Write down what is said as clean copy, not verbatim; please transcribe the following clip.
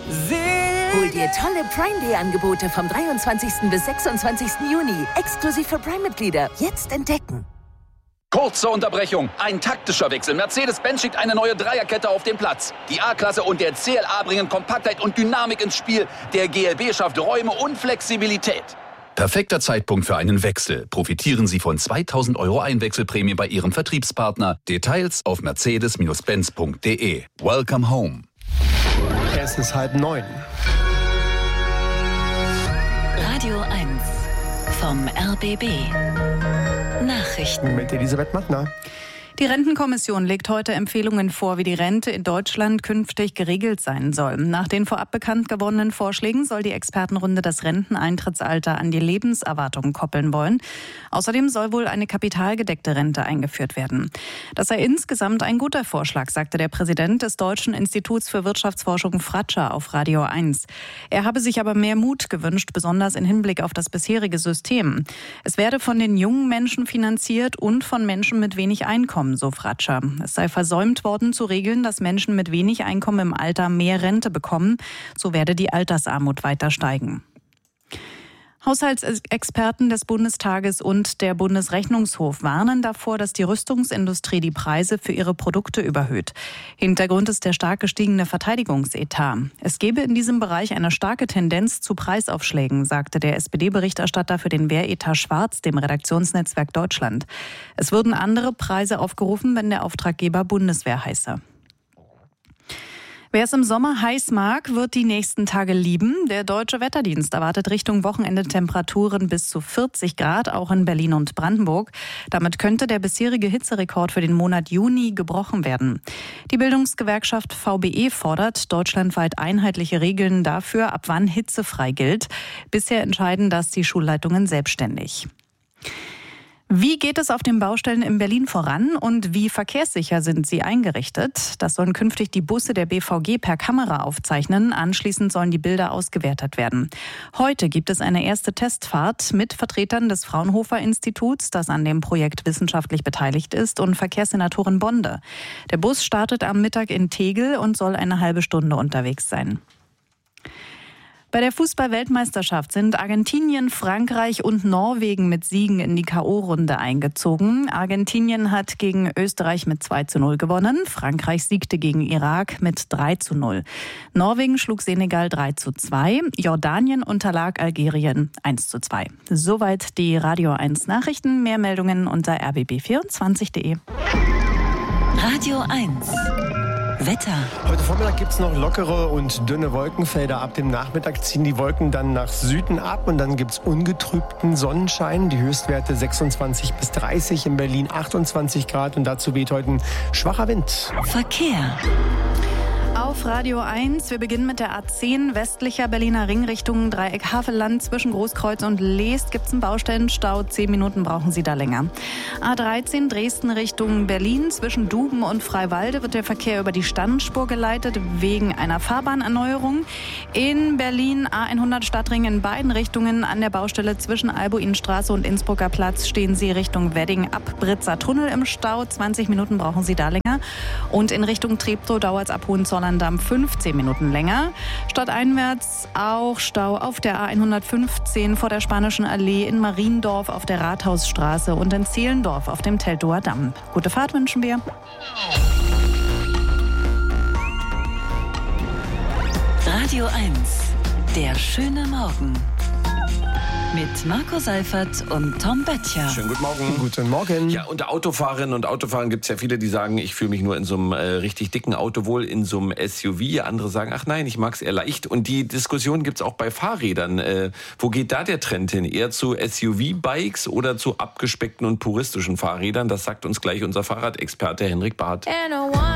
Hol dir tolle Prime-Day-Angebote vom 23. bis 26. Juni. Exklusiv für Prime-Mitglieder. Jetzt entdecken. Kurze Unterbrechung. Ein taktischer Wechsel. Mercedes-Benz schickt eine neue Dreierkette auf den Platz. Die A-Klasse und der CLA bringen Kompaktheit und Dynamik ins Spiel. Der GLB schafft Räume und Flexibilität. Perfekter Zeitpunkt für einen Wechsel. Profitieren Sie von 2.000 € Einwechselprämie bei Ihrem Vertriebspartner. Details auf mercedes-benz.de. Welcome home. Es ist 8:30. Radio 1 vom RBB. Nachrichten Mit Elisabeth Mattner. Die Rentenkommission legt heute Empfehlungen vor, wie die Rente in Deutschland künftig geregelt sein soll. Nach den vorab bekannt gewordenen Vorschlägen soll die Expertenrunde das Renteneintrittsalter an die Lebenserwartung koppeln wollen. Außerdem soll wohl eine kapitalgedeckte Rente eingeführt werden. Das sei insgesamt ein guter Vorschlag, sagte der Präsident des Deutschen Instituts für Wirtschaftsforschung Fratscher auf Radio 1. Er habe sich aber mehr Mut gewünscht, besonders im Hinblick auf das bisherige System. Es werde von den jungen Menschen finanziert und von Menschen mit wenig Einkommen, so Fratscher. Es sei versäumt worden zu regeln, dass Menschen mit wenig Einkommen im Alter mehr Rente bekommen. So werde die Altersarmut weiter steigen. Haushaltsexperten des Bundestages und der Bundesrechnungshof warnen davor, dass die Rüstungsindustrie die Preise für ihre Produkte überhöht. Hintergrund ist der stark gestiegene Verteidigungsetat. Es gebe in diesem Bereich eine starke Tendenz zu Preisaufschlägen, sagte der SPD-Berichterstatter für den Wehretat Schwarz dem Redaktionsnetzwerk Deutschland. Es würden andere Preise aufgerufen, wenn der Auftraggeber Bundeswehr heiße. Wer es im Sommer heiß mag, wird die nächsten Tage lieben. Der Deutsche Wetterdienst erwartet Richtung Wochenende Temperaturen bis zu 40 Grad, auch in Berlin und Brandenburg. Damit könnte der bisherige Hitzerekord für den Monat Juni gebrochen werden. Die Bildungsgewerkschaft VBE fordert deutschlandweit einheitliche Regeln dafür, ab wann hitzefrei gilt. Bisher entscheiden das die Schulleitungen selbstständig. Wie geht es auf den Baustellen in Berlin voran und wie verkehrssicher sind sie eingerichtet? Das sollen künftig die Busse der BVG per Kamera aufzeichnen. Anschließend sollen die Bilder ausgewertet werden. Heute gibt es eine erste Testfahrt mit Vertretern des Fraunhofer-Instituts, das an dem Projekt wissenschaftlich beteiligt ist, und Verkehrssenatorin Bonde. Der Bus startet am Mittag in Tegel und soll eine halbe Stunde unterwegs sein. Bei der Fußball-Weltmeisterschaft sind Argentinien, Frankreich und Norwegen mit Siegen in die K.O.-Runde eingezogen. Argentinien hat gegen Österreich mit 2:0 gewonnen. Frankreich siegte gegen Irak mit 3:0. Norwegen schlug Senegal 3:2. Jordanien unterlag Algerien 1:2. Soweit die Radio 1 Nachrichten. Mehr Meldungen unter rbb24.de. Radio 1 Wetter. Heute Vormittag gibt es noch lockere und dünne Wolkenfelder. Ab dem Nachmittag ziehen die Wolken dann nach Süden ab und dann gibt es ungetrübten Sonnenschein. Die Höchstwerte 26 bis 30, in Berlin 28 Grad und dazu weht heute ein schwacher Wind. Verkehr. Auf Radio 1, wir beginnen mit der A10 westlicher Berliner Ring Richtung Dreieck Havelland. Zwischen Großkreuz und Leest gibt es einen Baustellenstau. 10 Minuten brauchen Sie da länger. A13 Dresden Richtung Berlin. Zwischen Duben und Freiwalde wird der Verkehr über die Standspur geleitet wegen einer Fahrbahnerneuerung. In Berlin A100 Stadtring in beiden Richtungen an der Baustelle zwischen Albuinstraße und Innsbrucker Platz stehen Sie Richtung Wedding ab Britzer Tunnel im Stau. 20 Minuten brauchen Sie da länger. Und in Richtung Treptow dauert es ab Hohenzollern-Damm 15 Minuten länger. Stadteinwärts auch Stau auf der A115 vor der Spanischen Allee, in Mariendorf auf der Rathausstraße und in Zehlendorf auf dem Teltower Damm. Gute Fahrt wünschen wir. Radio 1, der schöne Morgen. Mit Marco Seifert und Tom Böttcher. Schönen guten Morgen. Guten Morgen. Ja, unter Autofahrerinnen und Autofahrern gibt es ja viele, die sagen, ich fühle mich nur in so einem richtig dicken Auto wohl, in so einem SUV. Andere sagen, ach nein, ich mag es eher leicht. Und die Diskussion gibt es auch bei Fahrrädern. Wo geht da der Trend hin? Eher zu SUV-Bikes oder zu abgespeckten und puristischen Fahrrädern? Das sagt uns gleich unser Fahrradexperte Henrik Barth.